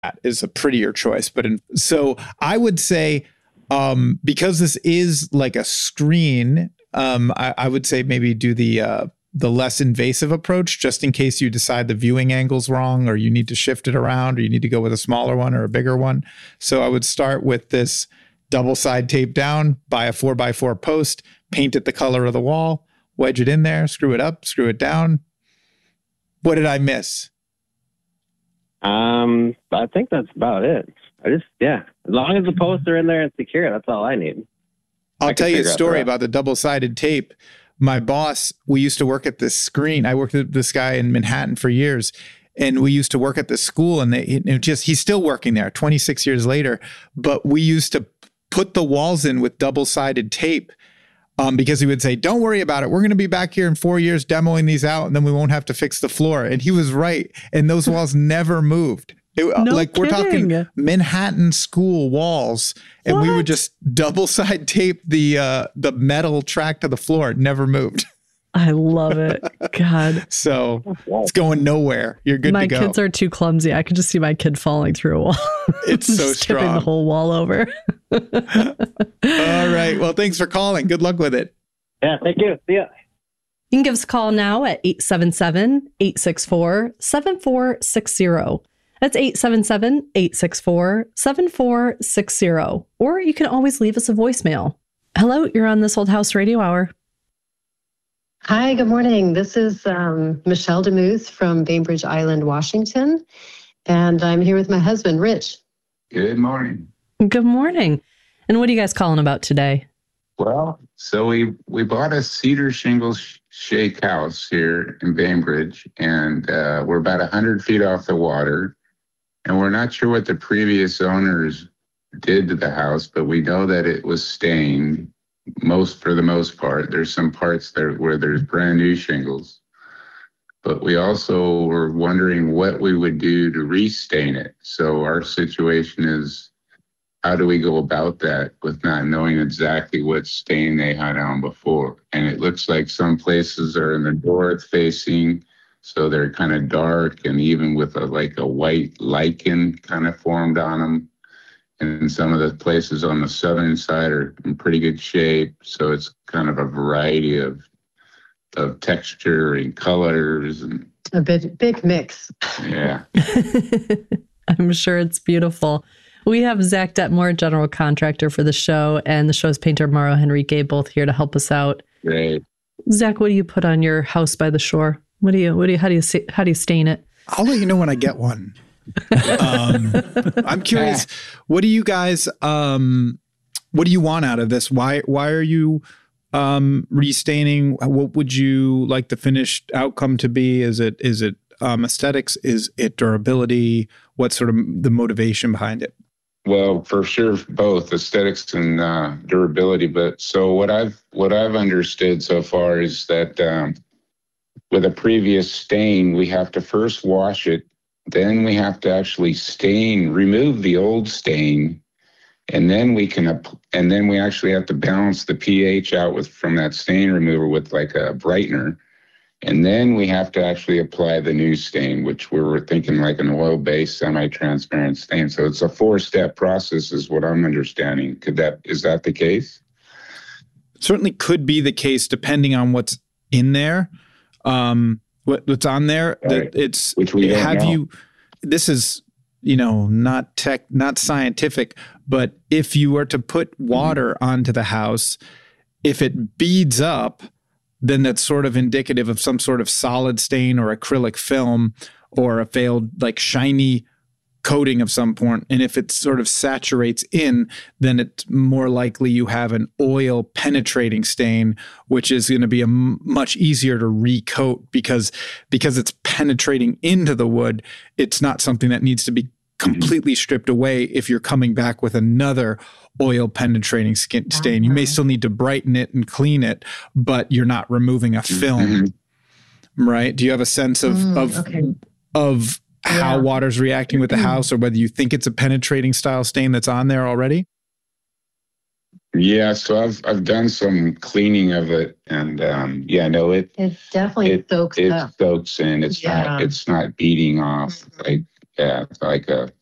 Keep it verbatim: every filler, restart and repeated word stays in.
is a prettier choice. But in, so I would say, um, because this is like a screen, um, I, I would say maybe do the uh, the less invasive approach, just in case you decide the viewing angle's wrong, or you need to shift it around, or you need to go with a smaller one or a bigger one. So I would start with this double side tape down, buy a four by four post, paint it the color of the wall, wedge it in there, screw it up, screw it down. What did I miss? Um, I think that's about it. I just, yeah, as long as the posts are in there and secure, that's all I need. I'll I tell you a story about the double-sided tape. My boss, we used to work at this screen. I worked with this guy in Manhattan for years, and we used to work at this school, and they it just he's still working there twenty-six years later. But we used to put the walls in with double-sided tape um, because he would say, "Don't worry about it. We're going to be back here in four years demoing these out, and then we won't have to fix the floor." And he was right, and those walls never moved. It, no like kidding. We're talking Manhattan school walls, and what? we would just double side tape the uh, the metal track to the floor. It never moved. I love it. God. So it's going nowhere. You're good my to go. My kids are too clumsy. I could just see my kid falling through a wall. It's so just strong. Tipping the whole wall over. All right. Well, thanks for calling. Good luck with it. Yeah, thank you. See ya. You can give us a call now at eight seven seven, eight six four, seven four six zero. That's eight seven seven, eight six four, seven four six zero. Or you can always leave us a voicemail. Hello, you're on This Old House Radio Hour. Hi, good morning. This is um, Michelle DeMuth from Bainbridge Island, Washington. And I'm here with my husband, Rich. Good morning. Good morning. And what are you guys calling about today? Well, so we, we bought a cedar shingles shake house here in Bainbridge, and uh, we're about one hundred feet off the water. And we're not sure what the previous owners did to the house, but we know that it was stained most for the most part. There's some parts there where there's brand new shingles. But we also were wondering what we would do to restain it. So our situation is, how do we go about that with not knowing exactly what stain they had on before? And it looks like some places are in the north facing, so they're kind of dark, and even with a, like a white lichen kind of formed on them. And some of the places on the southern side are in pretty good shape. So it's kind of a variety of of texture and colors. And a big, big mix. Yeah. I'm sure it's beautiful. We have Zach Detmore, general contractor for the show, and the show's painter, Mauro Henrique, both here to help us out. Great. Zach, what do you put on your house by the shore? What do you, what do you, how do you, how do you stain it? I'll let you know when I get one. um, I'm curious, what do you guys, um, what do you want out of this? Why, why are you, um, restaining? What would you like the finished outcome to be? Is it, is it, um, aesthetics? Is it durability? What's sort of the motivation behind it? Well, for sure, both aesthetics and uh, durability. But so what I've, what I've understood so far is that, um, with a previous stain, we have to first wash it. Then we have to actually stain, remove the old stain, and then we can, and then we actually have to balance the pH out with from that stain remover with like a brightener, and then we have to actually apply the new stain, which we were thinking like an oil-based semi-transparent stain. So it's a four-step process, is what I'm understanding. Could that is that the case? Certainly could be the case, depending on what's in there. Um, what, what's on there, right. that it's, Which we don't have know. you, this is, you know, not tech, not scientific, but if you were to put water mm-hmm. onto the house, if it beads up, then that's sort of indicative of some sort of solid stain or acrylic film or a failed like shiny coating of some point. And if it sort of saturates in, then it's more likely you have an oil penetrating stain, which is going to be a m- much easier to recoat because, because it's penetrating into the wood. It's not something that needs to be completely stripped away if you're coming back with another oil penetrating skin stain. You may still need to brighten it and clean it, but you're not removing a film, mm-hmm. right? Do you have a sense of, mm, of, okay. of, how yeah. water's reacting with the house, or whether you think it's a penetrating style stain that's on there already? Yeah, so I've I've done some cleaning of it, and um, yeah, no, it it definitely it, soaks it up. soaks in. It's yeah. not it's not beating off mm-hmm. like yeah, like a